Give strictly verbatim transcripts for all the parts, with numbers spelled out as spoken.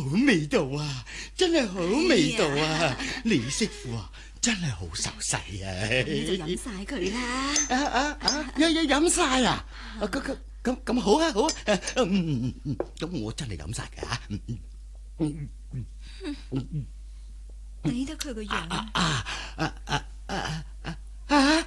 味道啊，真係好味道啊！李媳婦啊，真係好手勢啊！ 你就飲晒佢啦！ 啊啊啊！一一飲晒啊！咁咁咁咁好啊好啊！嗯嗯咁我真係飲晒㗎吓。嗯嗯嗯抵得佢個樣啊啊啊啊啊啊啊！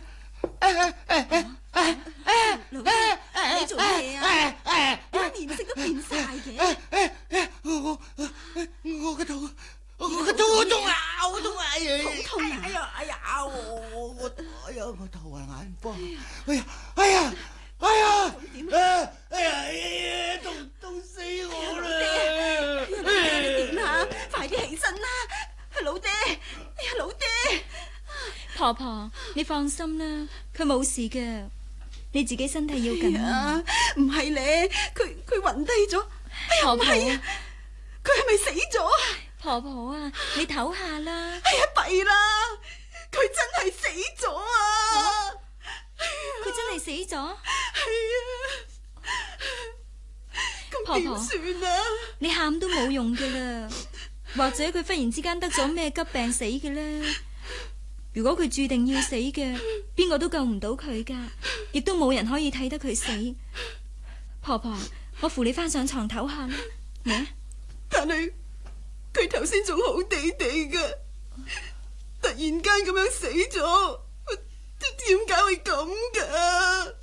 老爹，你做咩啊？點解面色都變晒嘅？ 我我個肚，我個肚好痛啊！好痛啊！ 好痛啊！ 哎呀哎呀！我我哎呀個頭啊眼花！哎呀哎呀哎呀！ 點啊？ 哎呀哎呀痛痛死我啦！ 老爹你點啊？快啲起身啦！老爹，哎呀老爹！ 婆婆，你放心啦，佢冇事嘅，你自己身體要緊啊！ 唔係咧，佢佢暈低咗。哎呀， 婆婆， 唔係啊，佢係咪死咗啊？ 婆婆啊，你唞下啦！ 哎呀，弊啦，佢真係死咗啊！ 佢真係死咗？ 係啊，咁點算啊？ 你喊都冇用噶啦，或者佢忽然之間得咗咩急病死嘅咧？如果佢注定要死嘅，邊個都救唔到佢噶，亦都冇人可以替得佢死。婆婆，我扶你翻上床唞下啦。嚟， 但係佢頭先仲好地地噶，突然間咁樣死咗，點解會咁噶？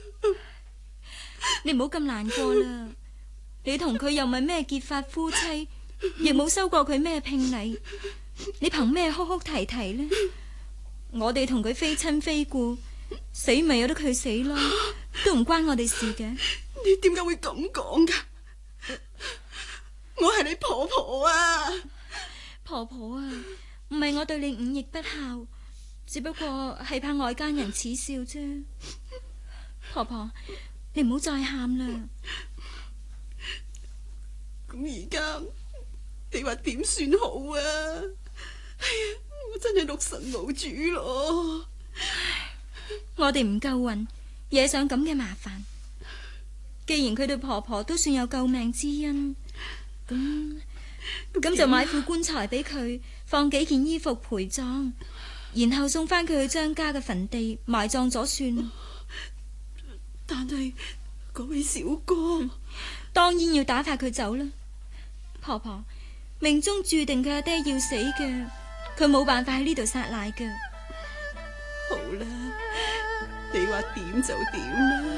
你唔好咁難過啦。你同佢又唔係咩結髮夫妻，亦冇收過佢咩聘禮，你憑咩哭哭啼啼呢？我哋同佢非親非故，死咪由得佢死咯，都唔關我哋事嘅。 你點解會咁講噶？我係你婆婆啊！ 婆婆啊，唔係我對你忤逆不孝，只不過係怕外間人恥笑啫。婆婆，你唔好再喊啦。 咁而家你話點算好啊？哎呀，我真係六神無主咯！ 我哋唔夠運，惹上咁嘅麻煩。既然佢對婆婆都算有救命之恩，咁咁就買副棺材俾佢，放幾件衣服陪葬，然後送翻佢去張家嘅墳地埋葬咗算。 但係嗰位小哥， 嗯，當然要打發佢走啦。婆婆，命中注定佢阿爹要死嘅，佢冇辦法喺呢度撒賴嘅。 好啦，你話點就點啦。